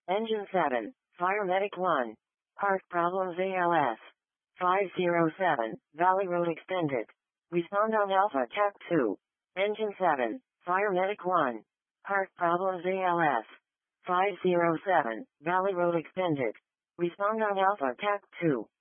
Engine 7, Fire Medic 1. Part problems ALS. 507, Valley Road extended. Respond on Alpha TAC 2. Engine 7, Fire Medic 1. Part problems ALS. 507, Valley Road extended. Respond on Alpha TAC 2.